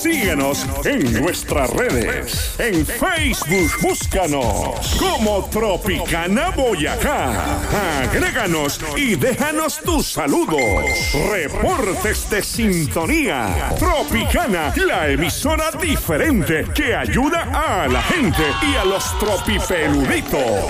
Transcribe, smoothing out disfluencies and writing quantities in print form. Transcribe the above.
Síguenos en nuestras redes. En Facebook, búscanos como Tropicana Boyacá. Agréganos y déjanos tus saludos. Reportes de sintonía. Tropicana, la emisora diferente que ayuda a la gente y a los tropipeluditos.